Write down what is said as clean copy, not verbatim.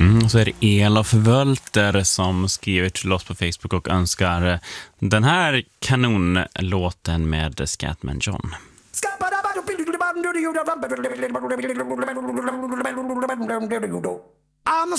Så är det Elof Wölter som skriver till oss på Facebook och önskar den här kanonlåten med Scatman John. I'm